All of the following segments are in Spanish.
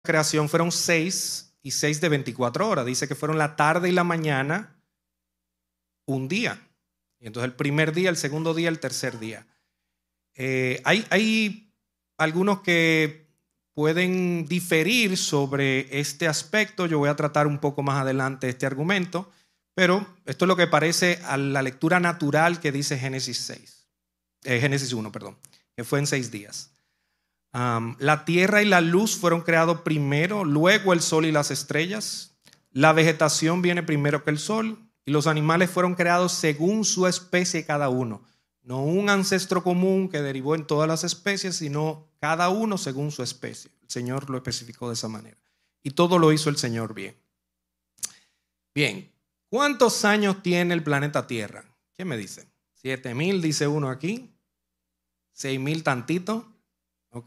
creación fueron 6 y 6 de 24 horas. Dice que fueron la tarde y la mañana un día. Y entonces el primer día, el segundo día, el tercer día. Hay algunos que pueden diferir sobre este aspecto. Yo voy a tratar un poco más adelante este argumento, pero esto es lo que parece a la lectura natural que dice Génesis 1, que fue en 6 días. La tierra y la luz fueron creados primero, luego el sol y las estrellas. La vegetación viene primero que el sol y los animales fueron creados según su especie cada uno. No un ancestro común que derivó en todas las especies, sino cada uno según su especie. El Señor lo especificó de esa manera. Y todo lo hizo el Señor bien. Bien, ¿cuántos años tiene el planeta Tierra? ¿Quién me dice? 7,000 dice uno aquí. 6,000 tantito. Ok.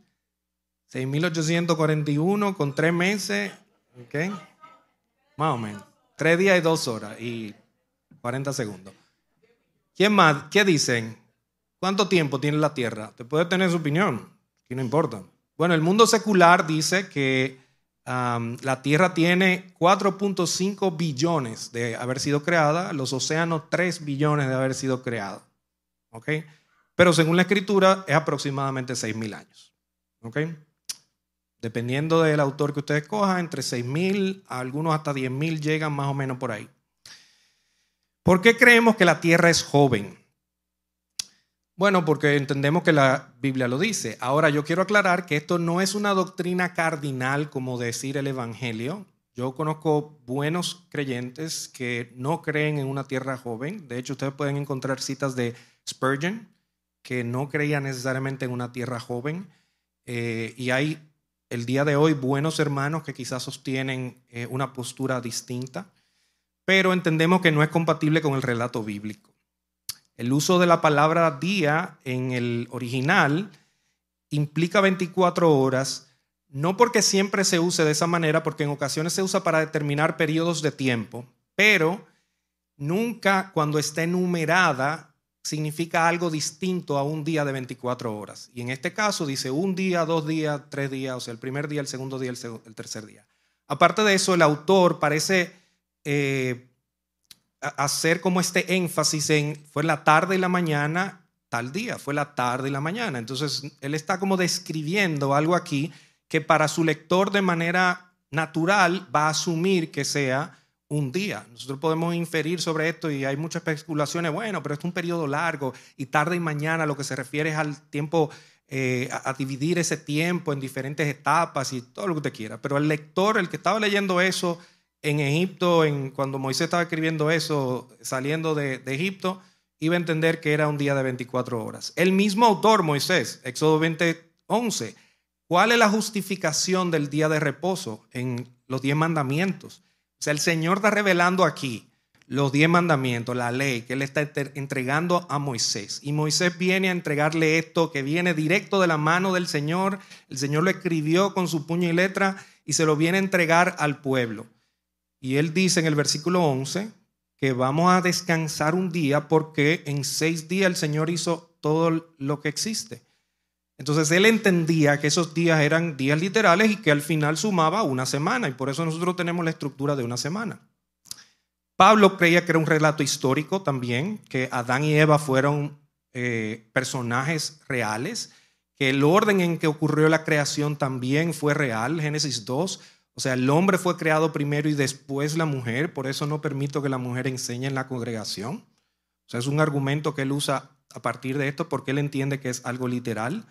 6,841 con 3 meses. Ok. Más o menos. 3 días y 2 horas y 40 segundos. ¿Quién más? ¿Qué dicen? ¿Cuánto tiempo tiene la Tierra? Usted puede tener su opinión, que no importa. Bueno, el mundo secular dice que la Tierra tiene 4.5 billones de haber sido creada, los océanos 3 billones de haber sido creados. ¿Ok? Pero según la Escritura es aproximadamente 6,000 años. ¿Ok? Dependiendo del autor que ustedes cojan, entre 6,000 a algunos hasta 10,000 llegan más o menos por ahí. ¿Por qué creemos que la Tierra es joven? Bueno, porque entendemos que la Biblia lo dice. Ahora, yo quiero aclarar que esto no es una doctrina cardinal como decir el Evangelio. Yo conozco buenos creyentes que no creen en una Tierra joven. De hecho, ustedes pueden encontrar citas de Spurgeon, que no creía necesariamente en una Tierra joven. Y hay el día de hoy buenos hermanos que quizás sostienen una postura distinta. Pero entendemos que no es compatible con el relato bíblico. El uso de la palabra día en el original implica 24 horas, no porque siempre se use de esa manera, porque en ocasiones se usa para determinar periodos de tiempo, pero nunca cuando está enumerada significa algo distinto a un día de 24 horas. Y en este caso dice 1 día, 2 días, 3 días, o sea, el primer día, el segundo día, el tercer día. Aparte de eso, el autor parece hacer como este énfasis en fue la tarde y la mañana tal día, fue la tarde y la mañana. Entonces él está como describiendo algo aquí que para su lector de manera natural va a asumir que sea un día. Nosotros podemos inferir sobre esto y hay muchas especulaciones, bueno, pero es un periodo largo y tarde y mañana lo que se refiere es al tiempo, a dividir ese tiempo en diferentes etapas y todo lo que usted quiera. Pero el lector, el que estaba leyendo eso en Egipto, cuando Moisés estaba escribiendo eso, saliendo de Egipto, iba a entender que era un día de 24 horas. El mismo autor, Moisés, Éxodo 20:11, ¿cuál es la justificación del día de reposo en los 10 mandamientos? O sea, el Señor está revelando aquí los 10 mandamientos, la ley que Él está entregando a Moisés. Y Moisés viene a entregarle esto que viene directo de la mano del Señor. El Señor lo escribió con su puño y letra y se lo viene a entregar al pueblo. Y él dice en el versículo 11 que vamos a descansar un día porque en 6 días el Señor hizo todo lo que existe. Entonces él entendía que esos días eran días literales y que al final sumaba una semana. Y por eso nosotros tenemos la estructura de una semana. Pablo creía que era un relato histórico también, que Adán y Eva fueron personajes reales, que el orden en que ocurrió la creación también fue real, Génesis 2. O sea, el hombre fue creado primero y después la mujer, por eso no permito que la mujer enseñe en la congregación. O sea, es un argumento que él usa a partir de esto porque él entiende que es algo literal.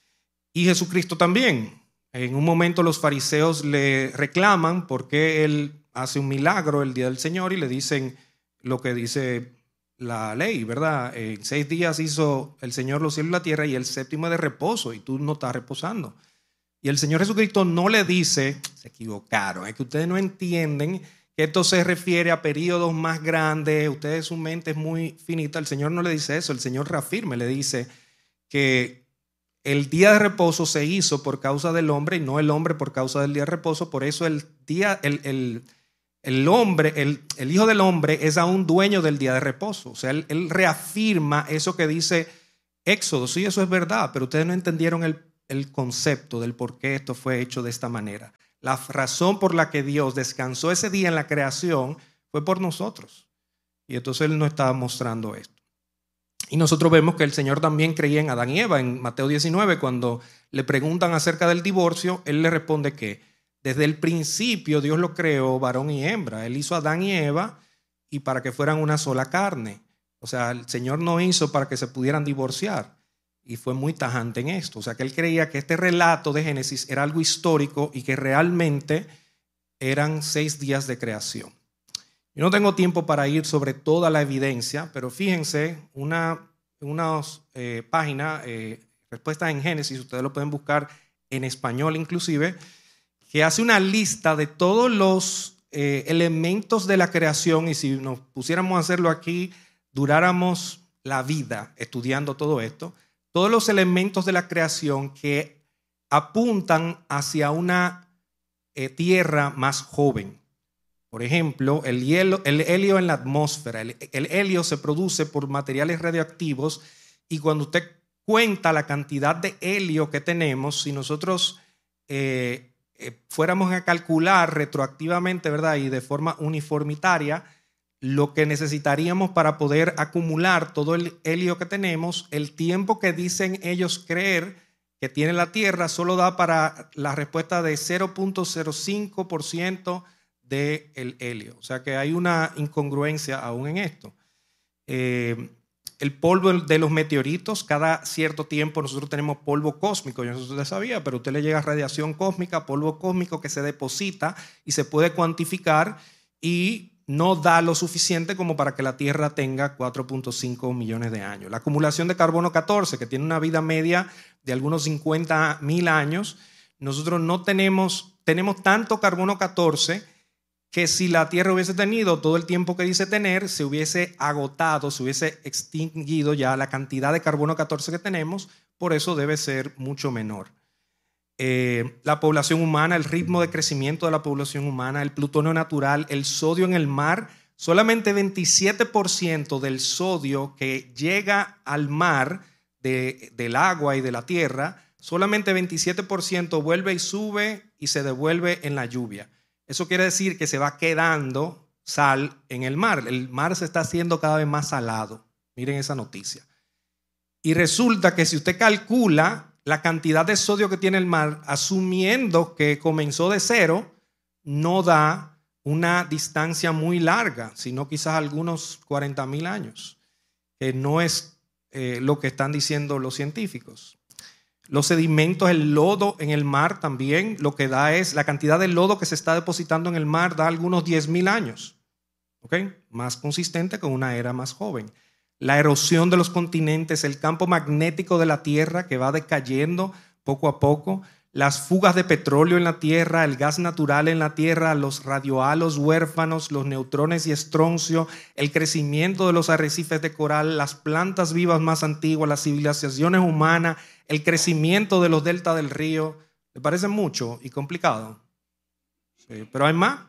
Y Jesucristo también. En un momento los fariseos le reclaman porque él hace un milagro el día del Señor y le dicen lo que dice la ley, ¿verdad? En 6 días hizo el Señor los cielos y la tierra y el séptimo es de reposo y tú no estás reposando. Y el Señor Jesucristo no le dice, se equivocaron, es que ustedes no entienden que esto se refiere a periodos más grandes, ustedes su mente es muy finita. El Señor no le dice eso, el Señor reafirma, le dice que el día de reposo se hizo por causa del hombre y no el hombre por causa del día de reposo. Por eso el Hijo del Hombre es aún dueño del día de reposo. O sea, él reafirma eso que dice Éxodo. Sí, eso es verdad, pero ustedes no entendieron el el concepto del por qué esto fue hecho de esta manera. La razón por la que Dios descansó ese día en la creación fue por nosotros. Y entonces Él nos estaba mostrando esto. Y nosotros vemos que el Señor también creía en Adán y Eva. En Mateo 19, cuando le preguntan acerca del divorcio, Él le responde que desde el principio Dios lo creó varón y hembra. Él hizo a Adán y Eva y para que fueran una sola carne. O sea, el Señor no hizo para que se pudieran divorciar. Y fue muy tajante en esto. O sea, que Él creía que este relato de Génesis era algo histórico y que realmente eran 6 días de creación. Yo no tengo tiempo para ir sobre toda la evidencia, pero fíjense, una página, Respuestas en Génesis, ustedes lo pueden buscar en español inclusive, que hace una lista de todos los elementos de la creación, y si nos pusiéramos a hacerlo aquí, duráramos la vida estudiando todo esto, todos los elementos de la creación que apuntan hacia una tierra más joven. Por ejemplo, el helio en la atmósfera. El helio se produce por materiales radioactivos y cuando usted cuenta la cantidad de helio que tenemos, si nosotros fuéramos a calcular retroactivamente, ¿verdad? Y de forma uniformitaria, lo que necesitaríamos para poder acumular todo el helio que tenemos, el tiempo que dicen ellos creer que tiene la Tierra solo da para la respuesta de 0.05% del helio. O sea que hay una incongruencia aún en esto. El polvo de los meteoritos, cada cierto tiempo nosotros tenemos polvo cósmico, yo no sé si usted sabía, pero a usted le llega radiación cósmica, polvo cósmico que se deposita y se puede cuantificar y no da lo suficiente como para que la Tierra tenga 4.5 millones de años. La acumulación de carbono 14, que tiene una vida media de algunos 50.000 años, nosotros no tenemos tanto carbono 14 que si la Tierra hubiese tenido todo el tiempo que dice tener, se hubiese agotado, se hubiese extinguido ya la cantidad de carbono 14 que tenemos, por eso debe ser mucho menor. La población humana, el ritmo de crecimiento de la población humana, el plutonio natural, el sodio en el mar, solamente 27% del sodio que llega al mar del agua y de la tierra, solamente 27% vuelve y sube y se devuelve en la lluvia. Eso quiere decir que se va quedando sal en el mar. El mar se está haciendo cada vez más salado. Miren esa noticia. Y resulta que si usted calcula la cantidad de sodio que tiene el mar, asumiendo que comenzó de cero, no da una distancia muy larga, sino quizás algunos 40.000 años, que no es lo que están diciendo los científicos. Los sedimentos, el lodo en el mar también, lo que da es la cantidad de lodo que se está depositando en el mar, da algunos 10.000 años. ¿Okay? Más consistente con una era más joven. La erosión de los continentes, el campo magnético de la Tierra que va decayendo poco a poco, las fugas de petróleo en la Tierra, el gas natural en la Tierra, los radiohalos huérfanos, los neutrones y estroncio, el crecimiento de los arrecifes de coral, las plantas vivas más antiguas, las civilizaciones humanas, el crecimiento de los deltas del río. ¿Le parece mucho y complicado? Sí, pero hay más.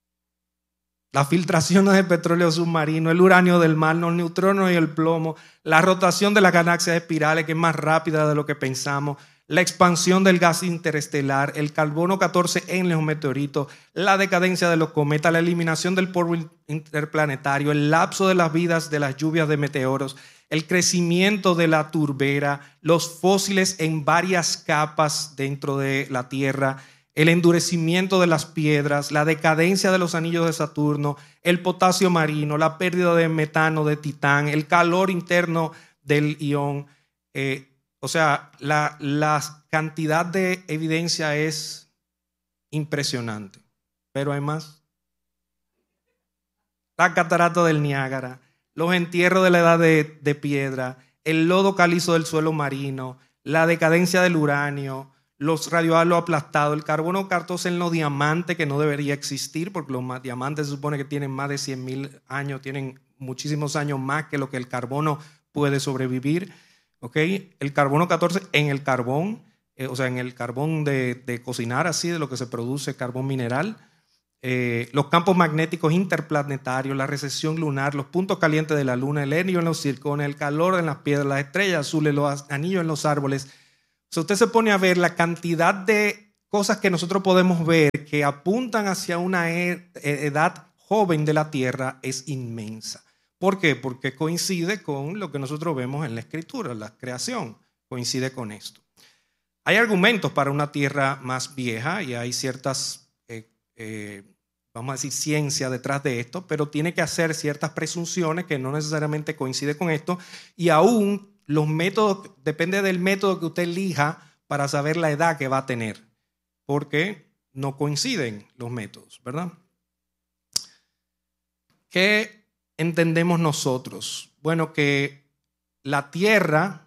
Las filtraciones de petróleo submarino, el uranio del mar, los neutrones y el plomo, la rotación de las galaxias espirales que es más rápida de lo que pensamos, la expansión del gas interestelar, el carbono 14 en los meteoritos, la decadencia de los cometas, la eliminación del polvo interplanetario, el lapso de las vidas de las lluvias de meteoros, el crecimiento de la turbera, los fósiles en varias capas dentro de la Tierra, el endurecimiento de las piedras, la decadencia de los anillos de Saturno, el potasio marino, la pérdida de metano de Titán, el calor interno del Ión. O sea, la cantidad de evidencia es impresionante. Pero hay más. La catarata del Niágara, los entierros de la edad de piedra, el lodo calizo del suelo marino, la decadencia del uranio, los radiohalos aplastados, el carbono 14 en los diamantes, que no debería existir porque los diamantes se supone que tienen más de 100.000 años, tienen muchísimos años más que lo que el carbono puede sobrevivir. ¿Okay? El carbono 14 en el carbón, o sea, en el carbón de cocinar, así, de lo que se produce, carbón mineral. Los campos magnéticos interplanetarios, la recesión lunar, los puntos calientes de la luna, el helio en los circones, el calor en las piedras, las estrellas azules, los anillos en los árboles. Si usted se pone a ver la cantidad de cosas que nosotros podemos ver que apuntan hacia una edad joven de la Tierra es inmensa. ¿Por qué? Porque coincide con lo que nosotros vemos en la Escritura, la creación coincide con esto. Hay argumentos para una Tierra más vieja y hay ciertas, vamos a decir, ciencia detrás de esto, pero tiene que hacer ciertas presunciones que no necesariamente coinciden con esto, y aún los métodos, depende del método que usted elija para saber la edad que va a tener, porque no coinciden los métodos, ¿verdad? ¿Qué entendemos nosotros? Bueno, que la Tierra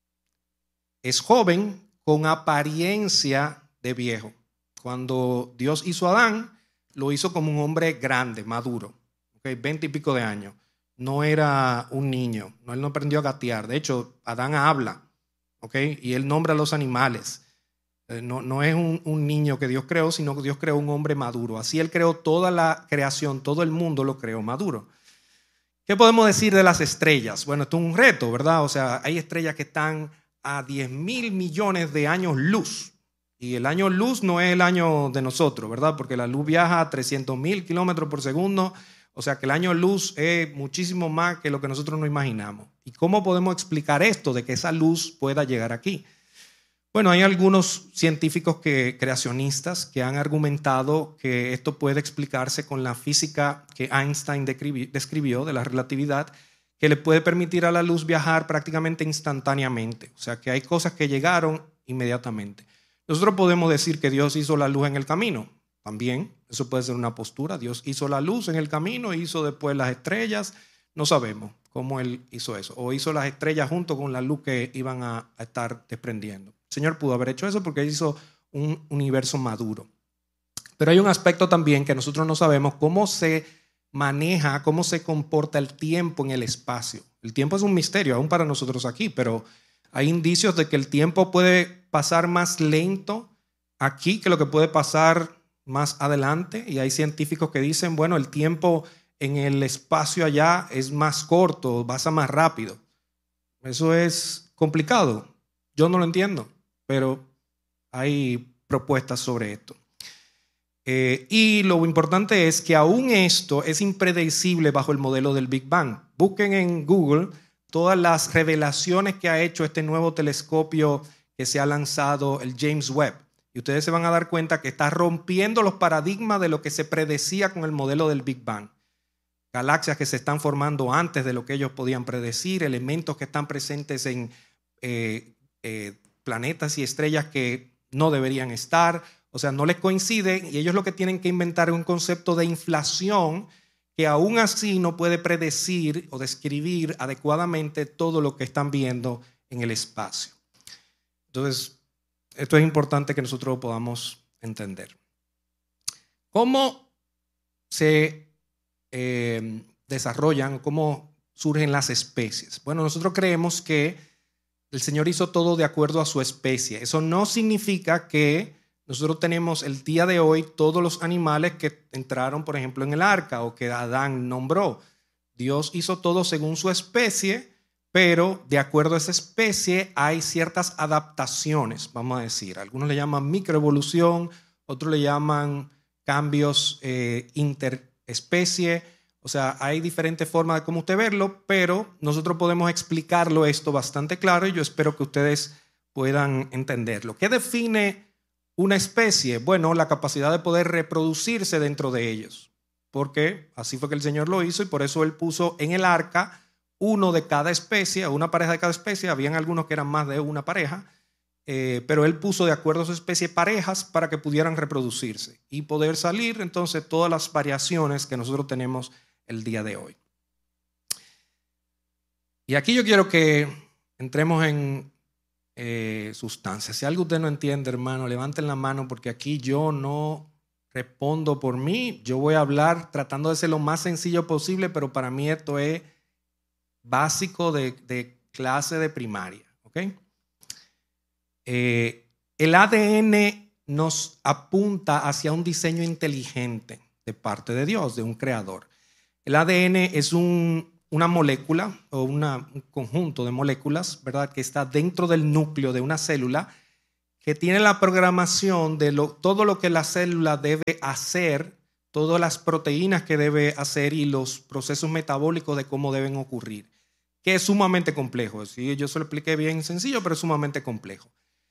es joven con apariencia de viejo. Cuando Dios hizo a Adán, lo hizo como un hombre grande, maduro, 20 y pico de años. No era un niño, él no aprendió a gatear. De hecho, Adán habla, y él nombra a los animales. No es un niño que Dios creó, sino que Dios creó un hombre maduro. Así él creó toda la creación, todo el mundo lo creó maduro. ¿Qué podemos decir de las estrellas? Bueno, esto es un reto, ¿verdad? O sea, hay estrellas que están a 10,000 millones de años luz. Y el año luz no es el año de nosotros, ¿verdad? Porque la luz viaja a 300,000 kilómetros por segundo. O sea que el año luz es muchísimo más que lo que nosotros no imaginamos. ¿Y cómo podemos explicar esto de que esa luz pueda llegar aquí? Bueno, hay algunos científicos creacionistas que han argumentado que esto puede explicarse con la física que Einstein describió de la relatividad, que le puede permitir a la luz viajar prácticamente instantáneamente. O sea que hay cosas que llegaron inmediatamente. Nosotros podemos decir que Dios hizo la luz en el camino. También, eso puede ser una postura. Dios hizo la luz en el camino, hizo después las estrellas. No sabemos cómo Él hizo eso. O hizo las estrellas junto con la luz que iban a estar desprendiendo. El Señor pudo haber hecho eso porque Él hizo un universo maduro. Pero hay un aspecto también que nosotros no sabemos: cómo se maneja, cómo se comporta el tiempo en el espacio. El tiempo es un misterio aún para nosotros aquí, pero hay indicios de que el tiempo puede pasar más lento aquí que lo que puede pasar más adelante, y hay científicos que dicen, bueno, el tiempo en el espacio allá es más corto, pasa más rápido. Eso es complicado. Yo no lo entiendo, pero hay propuestas sobre esto. Y lo importante es que aún esto es impredecible bajo el modelo del Big Bang. Busquen en Google todas las revelaciones que ha hecho este nuevo telescopio que se ha lanzado, el James Webb. Y ustedes se van a dar cuenta que está rompiendo los paradigmas de lo que se predecía con el modelo del Big Bang. Galaxias que se están formando antes de lo que ellos podían predecir, elementos que están presentes en planetas y estrellas que no deberían estar. O sea, no les coincide, y ellos lo que tienen que inventar es un concepto de inflación que aún así no puede predecir o describir adecuadamente todo lo que están viendo en el espacio. Entonces, esto es importante que nosotros podamos entender. ¿Cómo se desarrollan, cómo surgen las especies? Bueno, nosotros creemos que el Señor hizo todo de acuerdo a su especie. Eso no significa que nosotros tenemos el día de hoy todos los animales que entraron, por ejemplo, en el arca o que Adán nombró. Dios hizo todo según su especie, pero de acuerdo a esa especie hay ciertas adaptaciones, vamos a decir. Algunos le llaman microevolución, otros le llaman cambios interespecie. O sea, hay diferentes formas de cómo usted verlo, pero nosotros podemos explicarlo esto bastante claro y yo espero que ustedes puedan entenderlo. ¿Qué define una especie? Bueno, la capacidad de poder reproducirse dentro de ellos, porque así fue que el Señor lo hizo y por eso Él puso en el arca uno de cada especie, una pareja de cada especie. Habían algunos que eran más de una pareja, pero Él puso de acuerdo a su especie parejas para que pudieran reproducirse y poder salir entonces todas las variaciones que nosotros tenemos el día de hoy. Y aquí yo quiero que entremos en sustancia. Si algo usted no entiende, hermano, levanten la mano, porque aquí yo no respondo por mí. Yo voy a hablar tratando de ser lo más sencillo posible, pero para mí esto es básico de clase de primaria, ¿ok? El ADN nos apunta hacia un diseño inteligente de parte de Dios, de un creador. El ADN es una molécula o un conjunto de moléculas, ¿verdad?, que está dentro del núcleo de una célula que tiene la programación de todo lo que la célula debe hacer, todas las proteínas que debe hacer y los procesos metabólicos de cómo deben ocurrir, que es sumamente complejo. Sí, yo se lo expliqué bien sencillo, pero es sumamente complejo.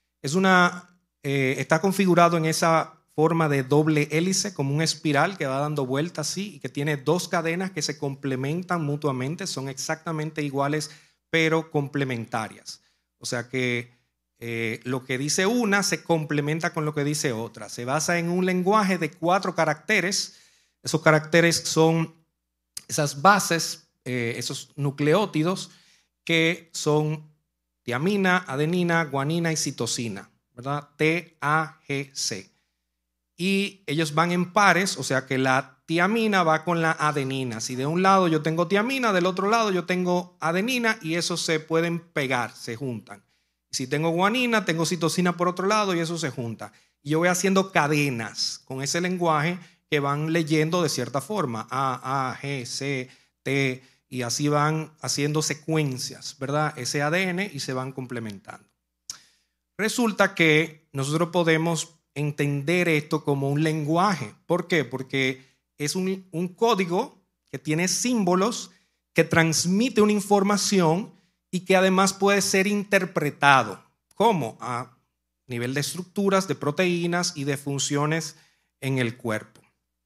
Está configurado en esa forma de doble hélice, como una espiral que va dando vueltas así y que tiene dos cadenas que se complementan mutuamente, son exactamente iguales pero complementarias. O sea que lo que dice una se complementa con lo que dice otra. Se basa en un lenguaje de 4 caracteres. Esos caracteres son esas bases, esos nucleótidos que son tiamina, adenina, guanina y citosina, ¿verdad? TAGC. Y ellos van en pares, o sea que la tiamina va con la adenina. Si de un lado yo tengo tiamina, del otro lado yo tengo adenina y esos se pueden pegar, se juntan. Si tengo guanina, tengo citosina por otro lado y eso se junta. Y yo voy haciendo cadenas con ese lenguaje que van leyendo de cierta forma. A, G, C, T, y así van haciendo secuencias, ¿verdad? Ese ADN y se van complementando. Resulta que nosotros podemos entender esto como un lenguaje. ¿Por qué? Porque es un código que tiene símbolos, que transmite una información y que además puede ser interpretado. ¿Cómo? A nivel de estructuras, de proteínas y de funciones en el cuerpo.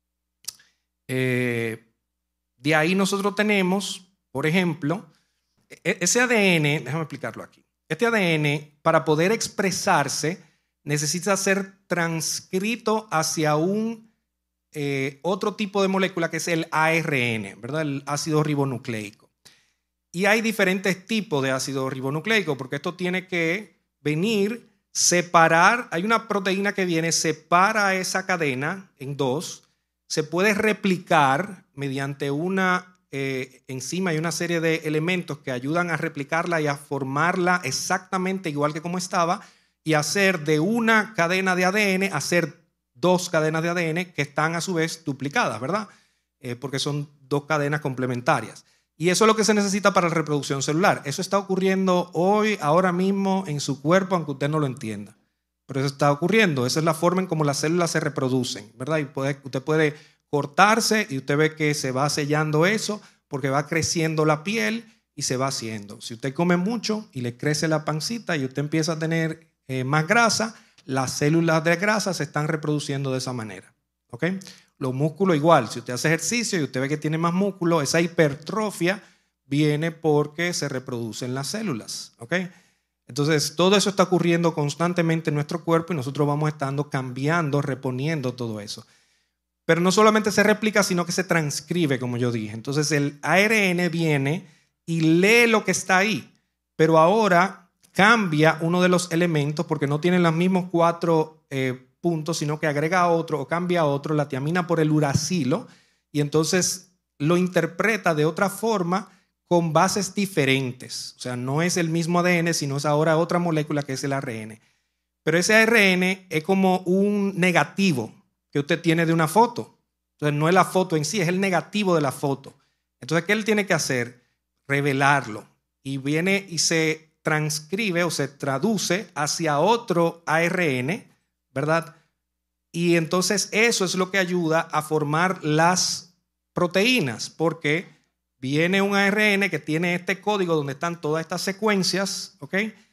De ahí nosotros tenemos, por ejemplo, ese ADN, déjame explicarlo aquí. Este ADN, para poder expresarse, necesita ser transcrito hacia otro tipo de molécula que es el ARN, ¿verdad? El ácido ribonucleico. Y hay diferentes tipos de ácido ribonucleico, porque esto tiene que venir, separar. Hay una proteína que viene, separa esa cadena en dos, se puede replicar mediante una enzima y una serie de elementos que ayudan a replicarla y a formarla exactamente igual que como estaba, y hacer de una cadena de ADN, hacer 2 cadenas de ADN que están a su vez duplicadas, ¿verdad? Porque son 2 cadenas complementarias. Y eso es lo que se necesita para la reproducción celular. Eso está ocurriendo hoy, ahora mismo, en su cuerpo, aunque usted no lo entienda. Pero eso está ocurriendo. Esa es la forma en cómo las células se reproducen, ¿verdad? Y usted puede cortarse y usted ve que se va sellando eso porque va creciendo la piel y se va haciendo. Si usted come mucho y le crece la pancita y usted empieza a tener más grasa, las células de grasa se están reproduciendo de esa manera. ¿Ok? Los músculos igual. Si usted hace ejercicio y usted ve que tiene más músculo, esa hipertrofia viene porque se reproducen las células. ¿Ok? Entonces, todo eso está ocurriendo constantemente en nuestro cuerpo y nosotros vamos estando cambiando, reponiendo todo eso. Pero no solamente se replica, sino que se transcribe, como yo dije. Entonces, el ARN viene y lee lo que está ahí, pero ahora cambia uno de los elementos porque no tienen los mismos 4 puntos, sino que agrega otro o cambia otro, la tiamina por el uracilo, y entonces lo interpreta de otra forma con bases diferentes. O sea, no es el mismo ADN, sino es ahora otra molécula que es el ARN. Pero ese ARN es como un negativo que usted tiene de una foto. Entonces no es la foto en sí, es el negativo de la foto. Entonces, ¿qué él tiene que hacer? Revelarlo. Y viene y se transcribe o se traduce hacia otro ARN, ¿verdad? Y entonces eso es lo que ayuda a formar las proteínas, porque viene un ARN que tiene este código donde están todas estas secuencias, ¿ok?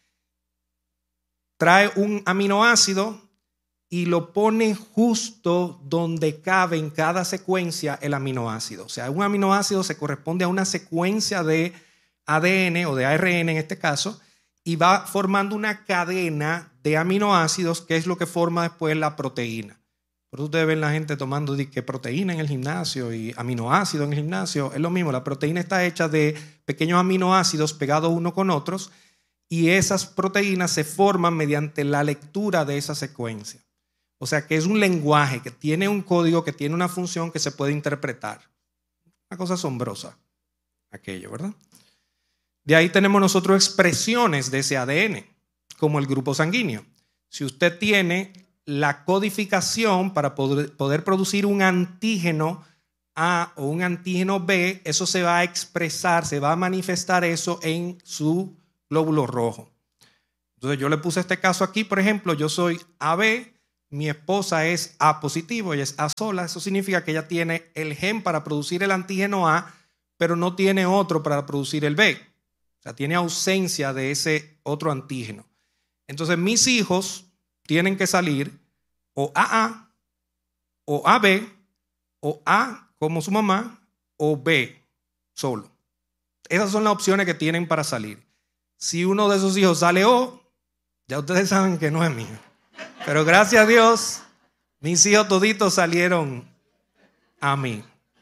Trae un aminoácido y lo pone justo donde cabe en cada secuencia el aminoácido. O sea, un aminoácido se corresponde a una secuencia de ADN o de ARN en este caso, y va formando una cadena de aminoácidos que es lo que forma después la proteína. Por eso ustedes ven la gente tomando proteína en el gimnasio y aminoácidos en el gimnasio. Es lo mismo, la proteína está hecha de pequeños aminoácidos pegados uno con otros y esas proteínas se forman mediante la lectura de esa secuencia. O sea que es un lenguaje que tiene un código, que tiene una función que se puede interpretar. Una cosa asombrosa aquello, ¿verdad? De ahí tenemos nosotros expresiones de ese ADN, como el grupo sanguíneo. Si usted tiene la codificación para poder producir un antígeno A o un antígeno B, eso se va a expresar, se va a manifestar eso en su glóbulo rojo. Entonces yo le puse este caso aquí, por ejemplo, yo soy AB, mi esposa es A positivo, ella es A sola. Eso significa que ella tiene el gen para producir el antígeno A, pero no tiene otro para producir el B. O sea, tiene ausencia de ese otro antígeno. Entonces mis hijos tienen que salir o AA, o AB, o A como su mamá, o B solo. Esas son las opciones que tienen para salir. Si uno de esos hijos sale O, ya ustedes saben que no es mío. Pero gracias a Dios, mis hijos toditos salieron a mí.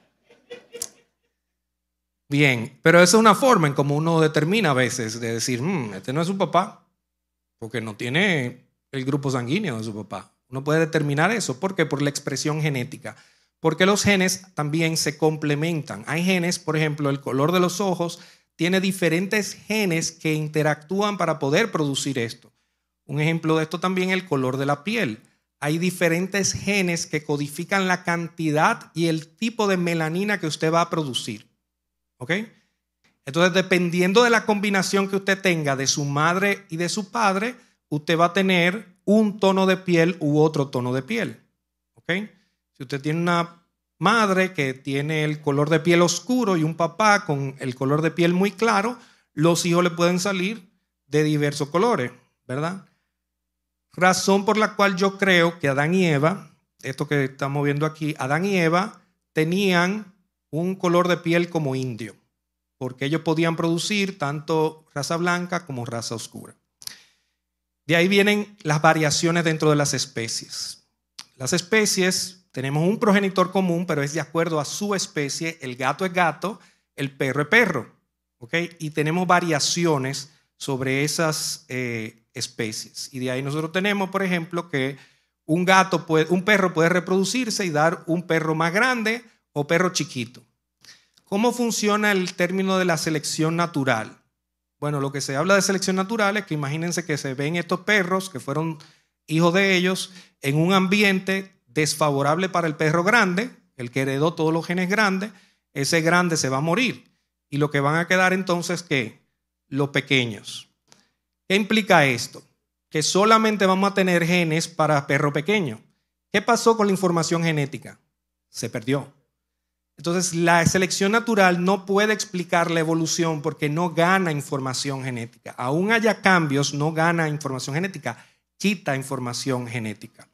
Bien, pero esa es una forma en como uno determina a veces de decir, este no es su papá, porque no tiene el grupo sanguíneo de su papá. Uno puede determinar eso. ¿Por qué? Por la expresión genética. Porque los genes también se complementan. Hay genes, por ejemplo, el color de los ojos tiene diferentes genes que interactúan para poder producir esto. Un ejemplo de esto también es el color de la piel. Hay diferentes genes que codifican la cantidad y el tipo de melanina que usted va a producir. ¿Ok? Entonces, dependiendo de la combinación que usted tenga de su madre y de su padre, usted va a tener un tono de piel u otro tono de piel. ¿Ok? Si usted tiene una madre que tiene el color de piel oscuro y un papá con el color de piel muy claro, los hijos le pueden salir de diversos colores, ¿verdad? Razón por la cual yo creo que Adán y Eva, esto que estamos viendo aquí, Adán y Eva tenían un color de piel como indio, porque ellos podían producir tanto raza blanca como raza oscura. De ahí vienen las variaciones dentro de las especies. Las especies, tenemos un progenitor común, pero es de acuerdo a su especie. El gato es gato, el perro es perro. ¿Okay? Y tenemos variaciones sobre esas especies. Y de ahí nosotros tenemos, por ejemplo, que un perro puede reproducirse y dar un perro más grande o perro chiquito. ¿Cómo funciona el término de la selección natural? Bueno, lo que se habla de selección natural es que imagínense que se ven estos perros que fueron hijos de ellos en un ambiente desfavorable para el perro grande, el que heredó todos los genes grandes. Ese grande se va a morir y lo que van a quedar entonces, ¿qué? Los pequeños. ¿Qué implica esto? Que solamente vamos a tener genes para perro pequeño. ¿Qué pasó con la información genética? Se perdió. Entonces, la selección natural no puede explicar la evolución porque no gana información genética. Aún haya cambios, no gana información genética, quita información genética.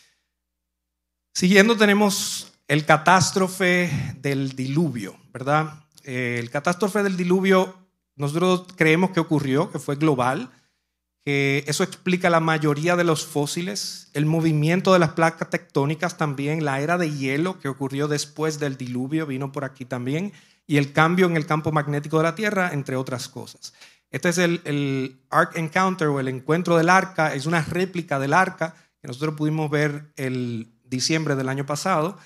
Siguiendo tenemos el catástrofe del diluvio, ¿verdad? El catástrofe del diluvio nosotros creemos que ocurrió, que fue global, que eso explica la mayoría de los fósiles, el movimiento de las placas tectónicas también, la era de hielo que ocurrió después del diluvio, vino por aquí también, y el cambio en el campo magnético de la Tierra, entre otras cosas. Este es el Ark Encounter o el encuentro del arca, es una réplica del arca que nosotros pudimos ver el diciembre del año pasado,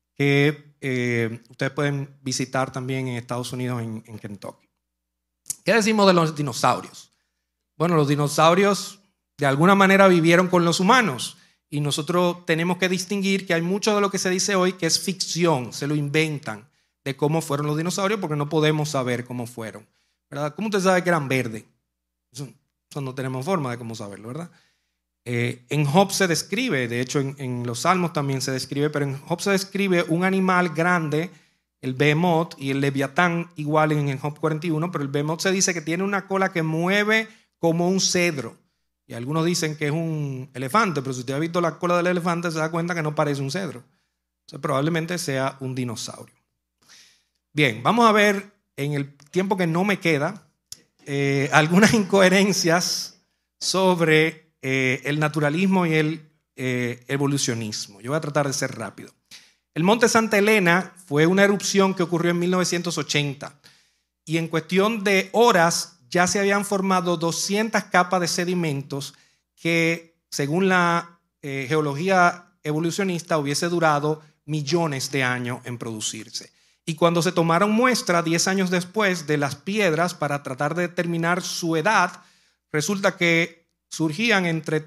que ustedes pueden visitar también en Estados Unidos, en Kentucky. ¿Qué decimos de los dinosaurios? Bueno, los dinosaurios de alguna manera vivieron con los humanos y nosotros tenemos que distinguir que hay mucho de lo que se dice hoy que es ficción, se lo inventan de cómo fueron los dinosaurios porque no podemos saber cómo fueron, ¿verdad? ¿Cómo usted sabe que eran verdes? Eso no tenemos forma de cómo saberlo, ¿verdad? En Job se describe, de hecho en los Salmos también se describe, pero en Job se describe un animal grande, el Behemoth, y el Leviatán igual en Job 41, pero el Behemoth se dice que tiene una cola que mueve como un cedro. Y algunos dicen que es un elefante, pero si usted ha visto la cola del elefante se da cuenta que no parece un cedro. Entonces probablemente sea un dinosaurio. Bien, vamos a ver en el tiempo que no me queda algunas incoherencias sobre el naturalismo y el evolucionismo. Yo voy a tratar de ser rápido. El monte Santa Elena fue una erupción que ocurrió en 1980 y en cuestión de horas ya se habían formado 200 capas de sedimentos que, según la geología evolucionista, hubiese durado millones de años en producirse. Y cuando se tomaron muestras 10 años después de las piedras para tratar de determinar su edad, resulta que surgían entre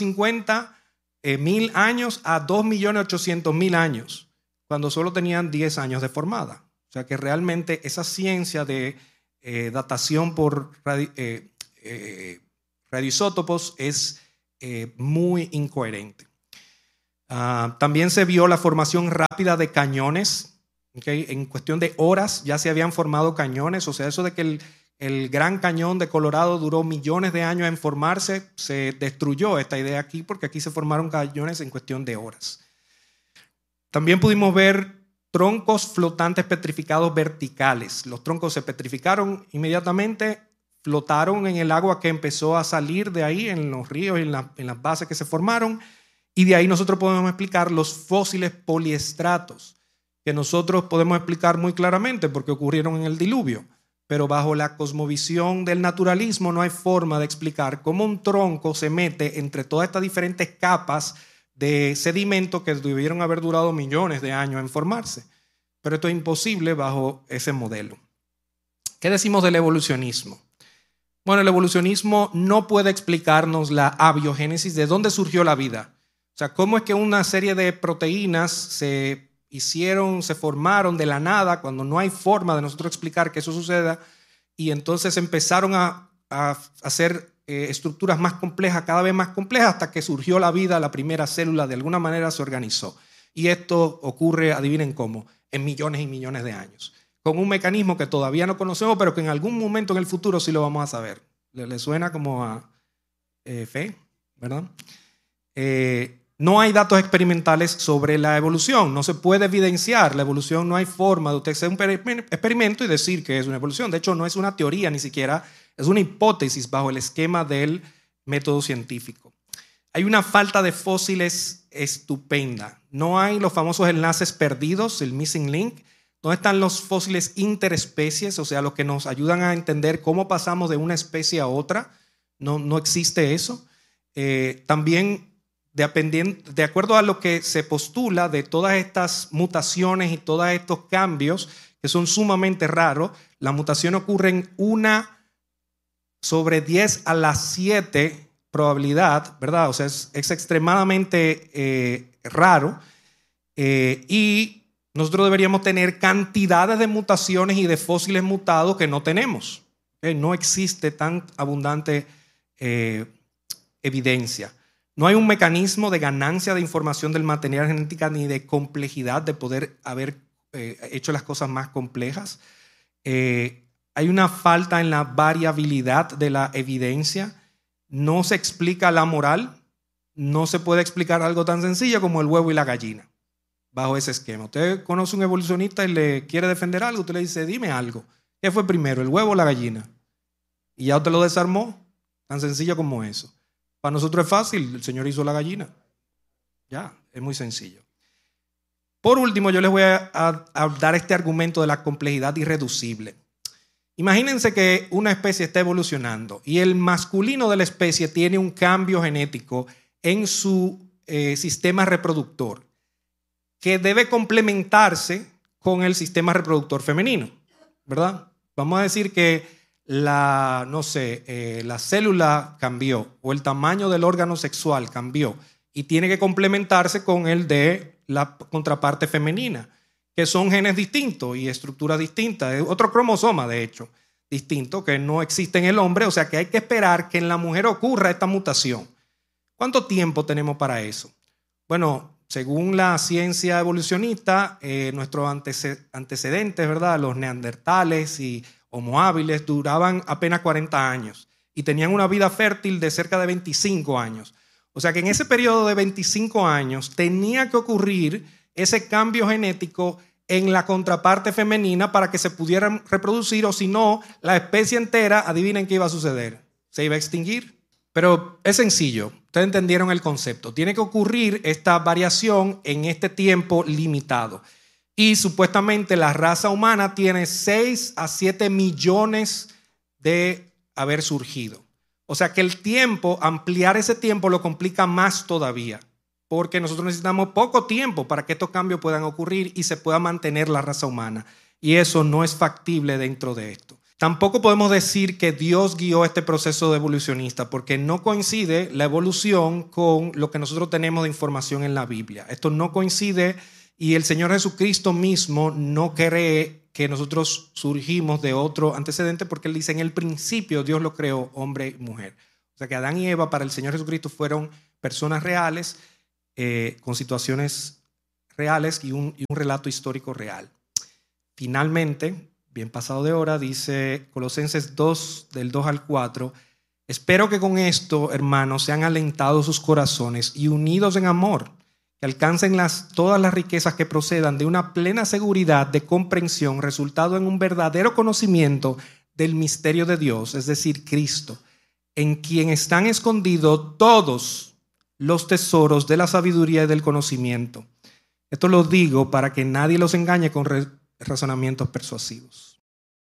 350.000 años a 2.800.000 años, cuando solo tenían 10 años de formada. O sea que realmente esa ciencia de datación por radioisótopos es muy incoherente. También se vio la formación rápida de cañones. ¿Okay? En cuestión de horas ya se habían formado cañones. O sea, eso de que el Gran Cañón de Colorado duró millones de años en formarse, se destruyó esta idea aquí porque aquí se formaron cañones en cuestión de horas. También pudimos ver troncos flotantes petrificados verticales. Los troncos se petrificaron inmediatamente, flotaron en el agua que empezó a salir de ahí, en los ríos y en las bases que se formaron, y de ahí nosotros podemos explicar los fósiles poliestratos, que nosotros podemos explicar muy claramente porque ocurrieron en el diluvio, pero bajo la cosmovisión del naturalismo no hay forma de explicar cómo un tronco se mete entre todas estas diferentes capas de sedimento que debieron haber durado millones de años en formarse. Pero esto es imposible bajo ese modelo. ¿Qué decimos del evolucionismo? Bueno, el evolucionismo no puede explicarnos la abiogénesis, de dónde surgió la vida. O sea, cómo es que una serie de proteínas se formaron de la nada cuando no hay forma de nosotros explicar que eso suceda, y entonces empezaron a hacer estructuras más complejas, cada vez más complejas, hasta que surgió la vida, la primera célula de alguna manera se organizó. Y esto ocurre, adivinen cómo, en millones y millones de años, con un mecanismo que todavía no conocemos, pero que en algún momento en el futuro sí lo vamos a saber. ¿Le suena como a fe? ¿Verdad? No hay datos experimentales sobre la evolución, no se puede evidenciar la evolución, no hay forma de usted hacer un experimento y decir que es una evolución. De hecho, no es una teoría ni siquiera, es una hipótesis bajo el esquema del método científico. Hay una falta de fósiles estupenda. No hay los famosos enlaces perdidos, el missing link. ¿Dónde están los fósiles interespecies? O sea, los que nos ayudan a entender cómo pasamos de una especie a otra. No existe eso. También, de acuerdo a lo que se postula de todas estas mutaciones y todos estos cambios, que son sumamente raros, la mutación ocurre en 1 sobre 10 a la 7 probabilidad, ¿verdad? O sea, es extremadamente raro, y nosotros deberíamos tener cantidades de mutaciones y de fósiles mutados que no tenemos. No existe tan abundante evidencia. No hay un mecanismo de ganancia de información del material genético ni de complejidad de poder haber hecho las cosas más complejas. Hay una falta en la variabilidad de la evidencia. No se explica la moral. No se puede explicar algo tan sencillo como el huevo y la gallina bajo ese esquema. Usted conoce un evolucionista y le quiere defender algo, usted le dice, dime algo. ¿Qué fue primero, el huevo o la gallina? Y ya usted lo desarmó, tan sencillo como eso. Para nosotros es fácil, el Señor hizo la gallina. Ya, es muy sencillo. Por último, yo les voy a dar este argumento de la complejidad irreducible. Imagínense que una especie está evolucionando y el masculino de la especie tiene un cambio genético en su sistema reproductor que debe complementarse con el sistema reproductor femenino, ¿verdad? Vamos a decir que la célula cambió o el tamaño del órgano sexual cambió y tiene que complementarse con el de la contraparte femenina, que son genes distintos y estructuras distintas. Es otro cromosoma, de hecho, distinto, que no existe en el hombre, o sea que hay que esperar que en la mujer ocurra esta mutación. ¿Cuánto tiempo tenemos para eso? Bueno, según la ciencia evolucionista, nuestros antecedentes, ¿verdad? Los neandertales y homo habilis duraban apenas 40 años y tenían una vida fértil de cerca de 25 años. O sea que en ese periodo de 25 años tenía que ocurrir ese cambio genético en la contraparte femenina para que se pudieran reproducir, o si no, la especie entera, adivinen qué iba a suceder, se iba a extinguir. Pero es sencillo, ustedes entendieron el concepto. Tiene que ocurrir esta variación en este tiempo limitado. Y supuestamente la raza humana tiene 6 a 7 millones de haber surgido. O sea que el tiempo, ampliar ese tiempo lo complica más todavía, porque nosotros necesitamos poco tiempo para que estos cambios puedan ocurrir y se pueda mantener la raza humana. Y eso no es factible dentro de esto. Tampoco podemos decir que Dios guió este proceso evolucionista, porque no coincide la evolución con lo que nosotros tenemos de información en la Biblia. Esto no coincide, y el Señor Jesucristo mismo no cree que nosotros surgimos de otro antecedente, porque Él dice en el principio Dios lo creó hombre y mujer. O sea que Adán y Eva para el Señor Jesucristo fueron personas reales, con situaciones reales y un relato histórico real. Finalmente, bien pasado de hora, dice Colosenses 2, del 2 al 4, espero que con esto, hermanos, sean alentados sus corazones y unidos en amor, que alcancen todas las riquezas que procedan de una plena seguridad de comprensión, resultado en un verdadero conocimiento del misterio de Dios, es decir, Cristo, en quien están escondidos todos los tesoros de la sabiduría y del conocimiento. Esto lo digo para que nadie los engañe con razonamientos persuasivos.